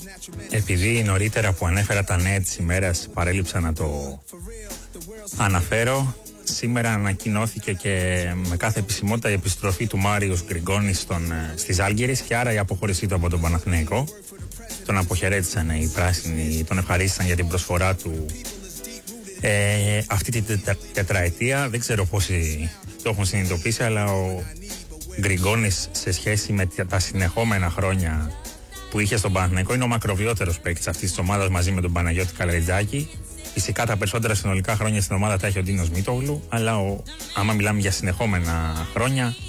επειδή νωρίτερα που ανέφερα τα νέα της ημέρας παρέλειψα να το αναφέρω, σήμερα ανακοινώθηκε και με κάθε επισημότητα η επιστροφή του Μάριος Γκριγκόνης στη Ζάλγκιρις και άρα η αποχώρησή του από τον Παναθηναϊκό. Τον αποχαιρέτησαν οι πράσινοι, τον ευχαρίστησαν για την προσφορά του αυτή την τετραετία. Δεν ξέρω πόσοι το έχουν συνειδητοποιήσει, αλλά ο Γκριγκόνης σε σχέση με τα συνεχόμενα χρόνια που είχε στον Παναθηναϊκό είναι ο μακροβιότερος παίκτης αυτής της ομάδας μαζί με τον Παναγιώτη Καλαριτζάκη. Φυσικά τα περισσότερα συνολικά χρόνια στην ομάδα τα έχει ο Ντίνος Μίτογλου, αλλά άμα μιλάμε για συνεχόμενα χρόνια,